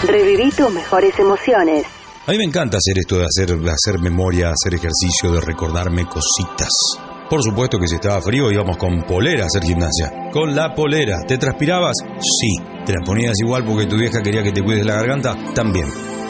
Reviví tus mejores emociones. A mí me encanta hacer esto de hacer memoria, hacer ejercicio, de recordarme cositas. Por supuesto que si estaba frío íbamos con polera a hacer gimnasia. Con la polera. ¿Te transpirabas? Sí. ¿Te la ponías igual porque tu vieja quería que te cuides la garganta? También.